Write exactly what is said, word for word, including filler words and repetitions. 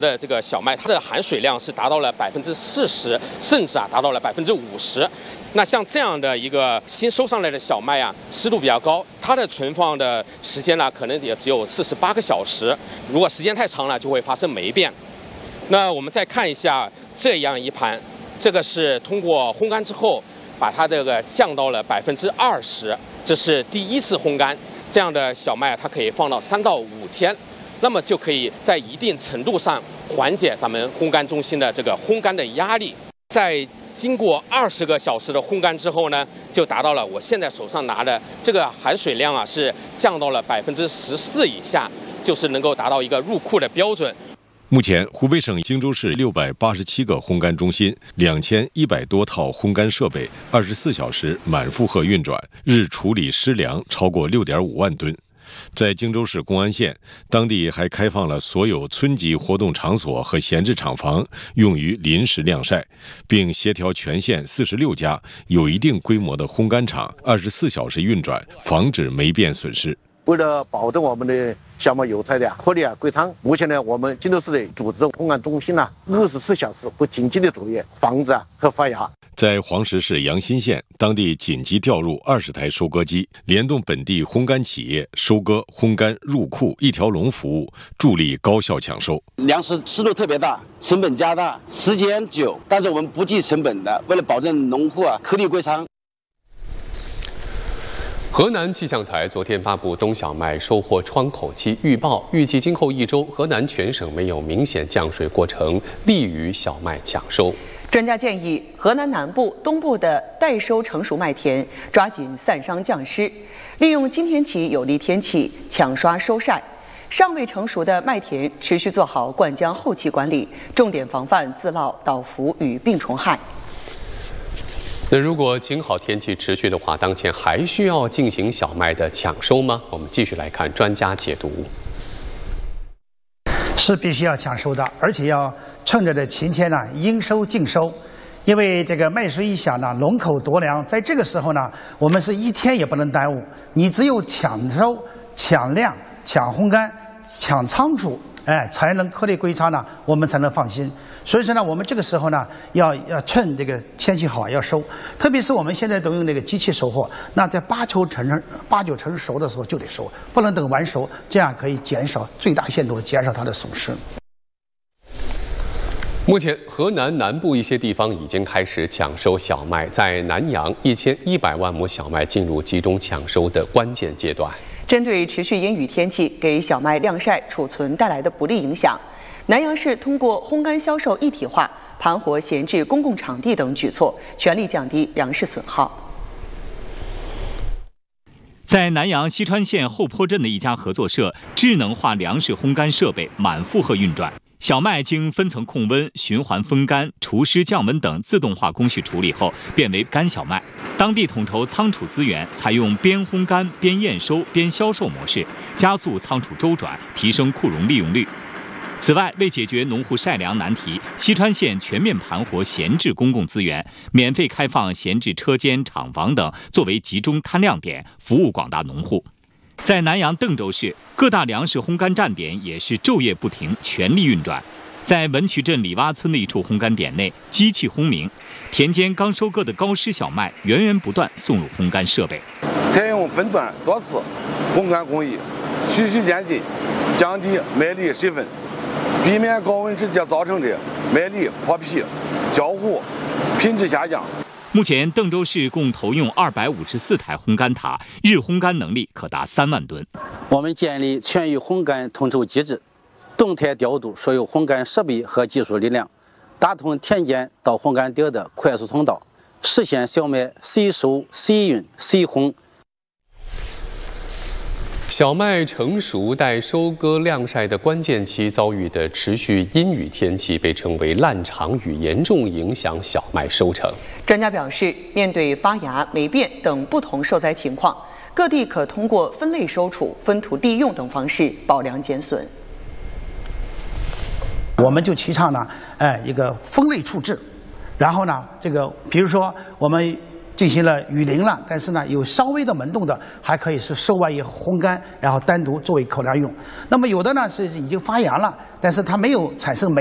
的这个小麦，它的含水量是达到了百分之四十，甚至啊达到了百分之五十。那像这样的一个新收上来的小麦啊，湿度比较高，它的存放的时间呢，可能也只有四十八个小时。如果时间太长了，就会发生霉变。那我们再看一下这样一盘，这个是通过烘干之后，把它这个降到了百分之二十，这是第一次烘干。这样的小麦它可以放到三到五天。那么就可以在一定程度上缓解咱们烘干中心的这个烘干的压力。在经过二十个小时的烘干之后呢，就达到了我现在手上拿的这个含水量啊，是降到了百分之十四以下，就是能够达到一个入库的标准。 目前，湖北省荆州市六百八十七个烘干中心，两千一百多套烘干设备，二十四小时满负荷运转，日处理湿粮超过六点五万吨。在荆州市公安县，当地还开放了所有村级活动场所和闲置厂房用于临时晾晒，并协调全县四十六家有一定规模的烘干厂二十四小时运转，防止霉变损失。 为了保证我们的小麦油菜的颗粒啊归仓，目前呢，我们荆州市的组织烘干中心呢，二十四小时不停机的作业，防止啊和发芽。 在黄石市阳新县，当地紧急调入二十台收割机，联动本地烘干企业，收割、烘干、入库一条龙服务，助力高效抢收。 粮食湿度特别大，成本加大，时间久，但是我们不计成本的，为了保证农户啊颗粒归仓。 河南气象台昨天发布冬小麦收获窗口期预报，预计今后一周河南全省没有明显降水过程，利于小麦抢收。 专家建议，河南南部、东部的待收成熟麦田抓紧散伤降湿，利用今天起有利天气抢刷收晒。尚未成熟的麦田持续做好灌浆后期管理，重点防范自涝、倒伏与病虫害。 那如果晴好天气持续的话，当前还需要进行小麦的抢收吗？我们继续来看专家解读。 是必须要抢收的，而且要趁着这晴天呢，应收尽收。因为这个麦穗一响呢，龙口夺粮，在这个时候呢，我们是一天也不能耽误。你只有抢收、抢量、抢烘干、抢仓储，哎，才能颗粒归仓呢，我们才能放心。所以说呢，我们这个时候呢，要要趁这个天气好要收，特别是我们现在都用那个机器收获，那在八九成八九成熟的时候就得收，不能等完熟，这样可以减少最大限度减少它的损失。 目前，河南南部一些地方已经开始抢收小麦，在南阳，一千一百万亩小麦进入集中抢收的关键阶段。 针对持续阴雨天气给小麦晾晒、储存带来的不利影响，南阳市通过烘干销售一体化、盘活闲置公共场地等举措，全力降低粮食损耗。 在南阳西川县后坡镇的一家合作社，智能化粮食烘干设备满负荷运转。小麦经分层控温、循环风干、除湿降温等自动化工序处理后，变为干小麦。当地统筹仓储资源，采用边烘干边验收边销售模式，加速仓储周转，提升库容利用率。此外，为解决农户晒粮难题，西川县全面盘活闲置公共资源，免费开放闲置车间、厂房等作为集中摊亮点，服务广大农户。在南阳邓州市，各大粮食烘干站点也是昼夜不停，全力运转。在文渠镇李洼村的一处烘干点内，机器轰鸣，田间刚收割的高湿小麦源源不断送入烘干设备。 采用分段多次烘干工艺，循序渐进，降低麦粒水分，避免高温直接造成的麦粒破皮、焦糊、品质下降。 目前，邓州市共投用二百五十四台烘干塔，日烘干能力可达三万吨。 我们建立全域烘干统筹机制，动态调度所有烘干设备和技术力量，打通田间到烘干点的快速通道，实现小麦随收、随运、随烘。 小麦成熟待收割晾晒的关键期遭遇的持续阴雨天气，被称为烂场雨，严重影响小麦收成。 专家表示，面对发芽、霉变等不同受灾情况，各地可通过分类收储、分土利用等方式保粮减损。 我们就提倡呢，哎，一个分类处置，然后呢，这个比如说我们进行了雨淋了，但是呢有稍微的萌动的，还可以是收完以后烘干，然后单独作为口粮用。那么有的呢是已经发芽了，但是它没有产生霉。